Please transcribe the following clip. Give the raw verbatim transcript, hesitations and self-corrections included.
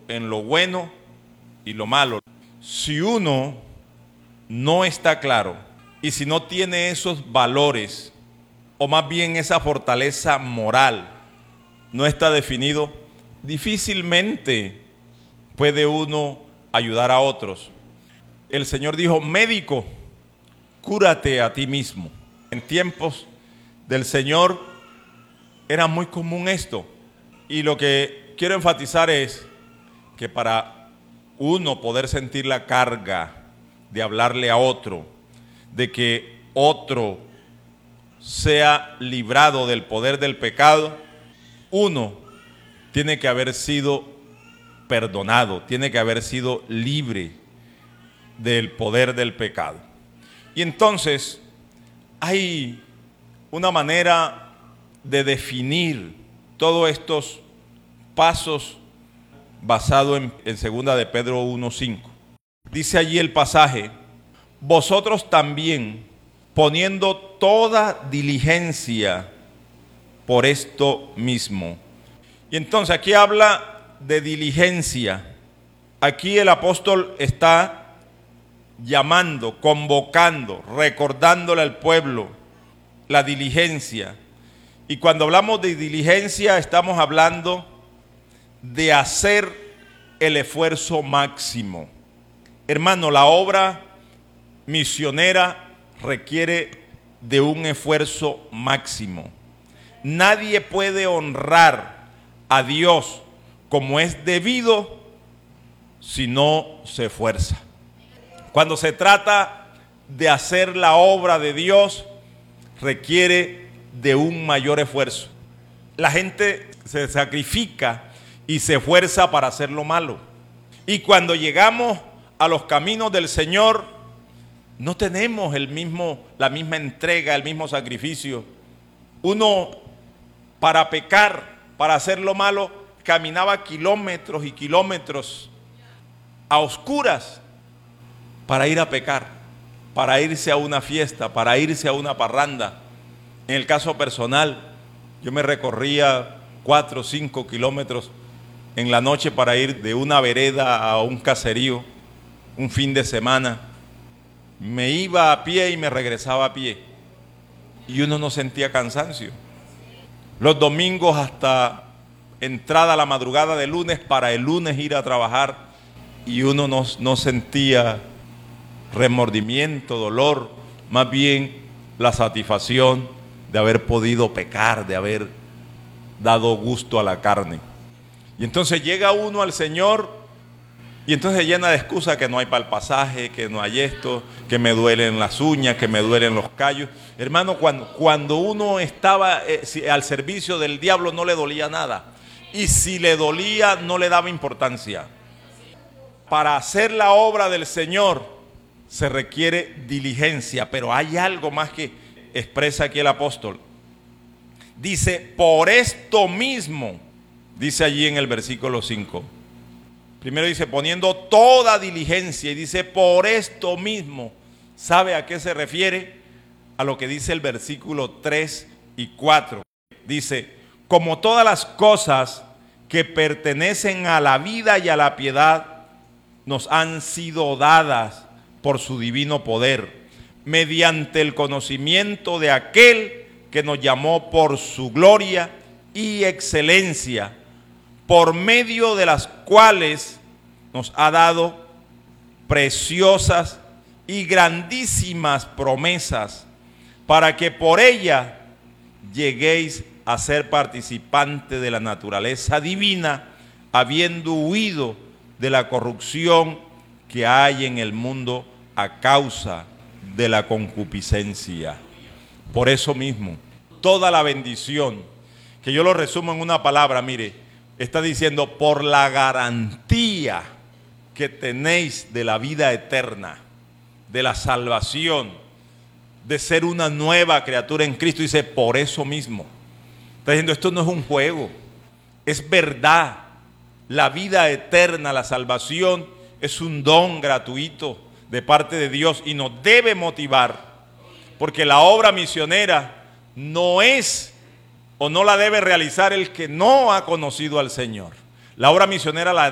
en lo bueno y lo malo. Si uno no está claro y si no tiene esos valores, o más bien esa fortaleza moral, no está definido, difícilmente puede uno ayudar a otros. El Señor dijo: médico, cúrate a ti mismo. En tiempos del Señor era muy común esto. Y lo que quiero enfatizar es que para uno poder sentir la carga de hablarle a otro, de que otro sea librado del poder del pecado, uno tiene que haber sido perdonado, tiene que haber sido libre del poder del pecado. Y entonces hay una manera de definir todos estos pasos basado en, en segunda de Pedro uno cinco. Dice allí el pasaje: vosotros también, poniendo toda diligencia por esto mismo. Y entonces aquí habla de diligencia. Aquí el apóstol está llamando, convocando, recordándole al pueblo la diligencia. Y cuando hablamos de diligencia estamos hablando de hacer el esfuerzo máximo. Hermano, la obra misionera requiere de un esfuerzo máximo. Nadie puede honrar a Dios como es debido si no se esfuerza. Cuando se trata de hacer la obra de Dios, requiere de un mayor esfuerzo. La gente se sacrifica y se esfuerza para hacer lo malo. Y cuando llegamos a los caminos del Señor, no tenemos el mismo, la misma entrega, el mismo sacrificio. Uno, para pecar, para hacer lo malo, caminaba kilómetros y kilómetros a oscuras para ir a pecar, para irse a una fiesta, para irse a una parranda. En el caso personal, yo me recorría cuatro o cinco kilómetros en la noche para ir de una vereda a un caserío, un fin de semana. Me iba a pie y me regresaba a pie. Y uno no sentía cansancio. Los domingos hasta entrada a la madrugada de lunes, para el lunes ir a trabajar, y uno no, no sentía remordimiento, dolor, más bien la satisfacción de haber podido pecar, de haber dado gusto a la carne. Y entonces llega uno al Señor y entonces se llena de excusas, que no hay para el pasaje, que no hay esto, que me duelen las uñas, que me duelen los callos. Hermano, cuando, cuando uno estaba eh, si, al servicio del diablo no le dolía nada. Y si le dolía, no le daba importancia. Para hacer la obra del Señor se requiere diligencia, pero hay algo más que expresa aquí el apóstol. Dice: por esto mismo, dice allí en el versículo cinco. Primero dice: poniendo toda diligencia, y dice: por esto mismo. ¿Sabe a qué se refiere? A lo que dice el versículo tres y cuatro. Dice: como todas las cosas que pertenecen a la vida y a la piedad nos han sido dadas por su divino poder, mediante el conocimiento de aquel que nos llamó por su gloria y excelencia, por medio de las cuales nos ha dado preciosas y grandísimas promesas, para que por ella lleguéis a ser participantes de la naturaleza divina, habiendo huido de la corrupción que hay en el mundo a causa de la concupiscencia. Por eso mismo, toda la bendición, que yo lo resumo en una palabra, mire, está diciendo: por la garantía que tenéis de la vida eterna, de la salvación, de ser una nueva criatura en Cristo. Dice: por eso mismo. Está diciendo, esto no es un juego, es verdad. La vida eterna, la salvación, es un don gratuito de parte de Dios y nos debe motivar, porque la obra misionera no es o no la debe realizar el que no ha conocido al Señor. La obra misionera la